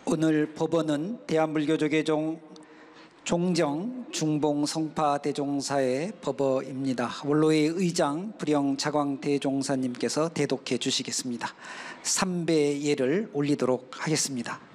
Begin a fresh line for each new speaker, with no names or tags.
오늘 법원은 대한불교조계종 종정 중봉 성파 대종사의 법어입니다. 원로의 의장 불영 자광 대종사님께서 대독해 주시겠습니다. 삼배 예를 올리도록 하겠습니다.